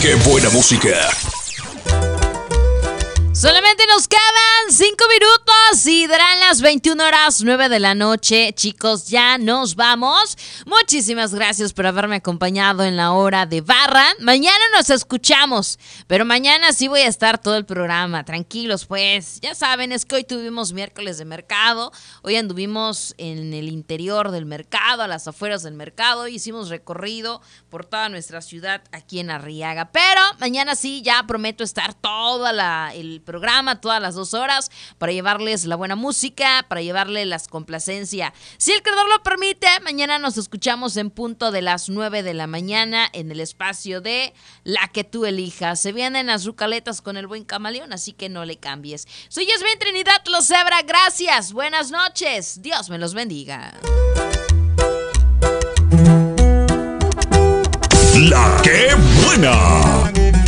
¡Qué buena música! Solamente nos quedan 5 minutos y darán las 21:09 de la noche. Chicos, ya nos vamos. Muchísimas gracias por haberme acompañado en la hora de barra. Mañana nos escuchamos, pero mañana sí voy a estar todo el programa. Tranquilos, pues. Ya saben, es que hoy tuvimos miércoles de mercado. Hoy anduvimos en el interior del mercado, a las afueras del mercado. Hicimos recorrido por toda nuestra ciudad aquí en Arriaga. Pero mañana sí, ya prometo estar todo el programa, todas las 2 horas, para llevarles la buena música, para llevarles las complacencias. Si el creador lo permite, mañana nos escuchamos en punto de las 9 de la mañana en el espacio de La que tú elijas. Se vienen las rucaletas con el buen camaleón, así que no le cambies. Soy Yasmín Trinidad Lozebra, gracias, buenas noches, Dios me los bendiga. ¡La que buena!